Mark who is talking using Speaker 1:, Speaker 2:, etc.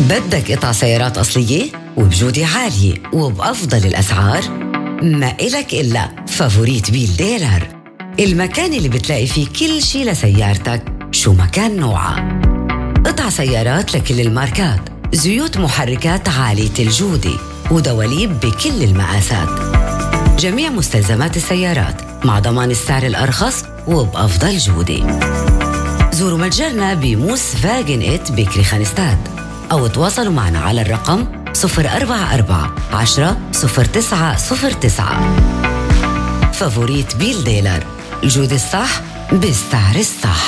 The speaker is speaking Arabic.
Speaker 1: بدك قطع سيارات أصلية وبجودة عالية وبأفضل الأسعار؟ ما إلك إلا فافوريت بيل ديلر، المكان اللي بتلاقي فيه كل شي لسيارتك شو ما كان نوعها. قطع سيارات لكل الماركات، زيوت محركات عالية الجودة، ودواليب بكل المقاسات. جميع مستلزمات السيارات مع ضمان السعر الأرخص وبأفضل جودة. زوروا متجرنا بموس فاجن إت بكري خانستاد، أو تواصلوا معنا على الرقم 044 10 0909. فافوريت بيل ديلر، الجودة الصح بالسعر الصح.